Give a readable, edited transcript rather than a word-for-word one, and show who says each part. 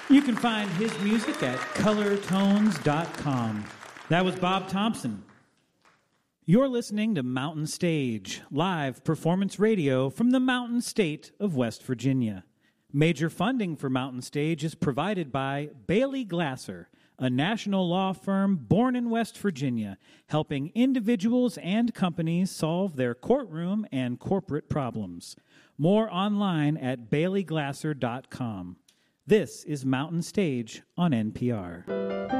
Speaker 1: You can find his music at colortones.com. That was Bob Thompson. You're listening to Mountain Stage, live performance radio from the Mountain State of West Virginia. Major funding for Mountain Stage is provided by Bailey Glasser, a national law firm born in West Virginia, helping individuals and companies solve their courtroom and corporate problems. More online at baileyglasser.com. This is Mountain Stage on NPR.